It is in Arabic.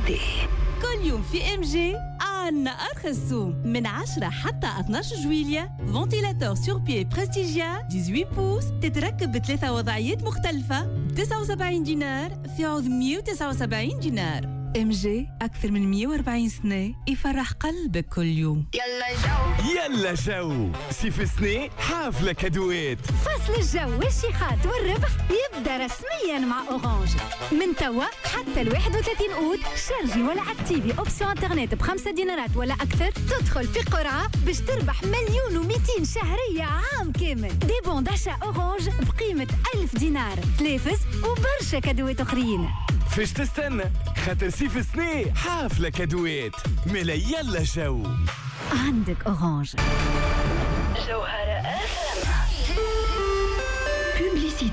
دي. كل يوم في ام جي عنا أرخص سوم من 10 حتى 12 جويلية. فونتيلاتور سور بي برستيجيا 18 بوس تتركب بثلاثة وضعيات مختلفة ب 79 دينار في عوض 179 دينار. ام جي أكثر من 140 سنة يفرح قلبك كل يوم. يلا جو سيف سنة حافلة كادوات. فصل الجو والشيخات والربح يبدأ رسميا مع أورانج. من توا حتى 31 أوت شارجي ولا اكتيفي أوبسيون انترنت ب5 دينارات ولا أكثر تدخل في قرعة باش تربح 1,200,000 شهرية عام كامل. دي بون داشا أورانج بقيمة 1000 دينار تلافز وبرشا كادوات أخرين. فيش تستنى خاطر سيف سنة حافلة كادوات ملا. يلا جو عندك أورانج. جوهرة